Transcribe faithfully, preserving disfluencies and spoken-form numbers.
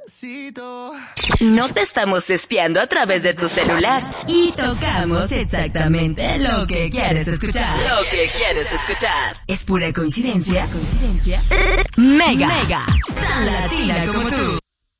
Despacito. No te estamos espiando a través de tu celular y tocamos exactamente lo que quieres escuchar. Lo que quieres escuchar. ¿Es pura coincidencia? ¿Coincidencia? Mega. Mega. Tan latina como tú.